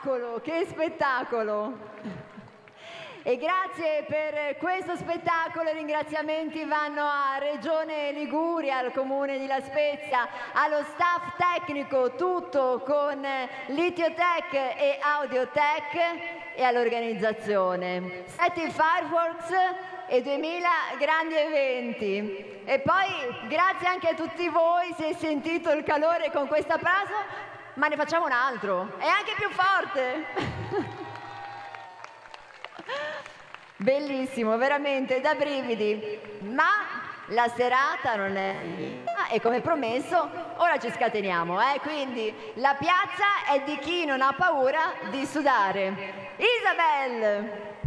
spettacolo, che spettacolo! E grazie per questo spettacolo, i ringraziamenti vanno a Regione Liguria, al Comune di La Spezia, allo staff tecnico tutto con Litiotech e Audiotech e all'organizzazione. 7 Fireworks e 2000 grandi eventi. E poi grazie anche a tutti voi, si è sentito il calore con questo applauso, ma ne facciamo un altro, è anche più forte. Bellissimo, veramente da brividi, ma la serata non è... e come promesso, ora ci scateniamo, quindi la piazza è di chi non ha paura di sudare. Isabel!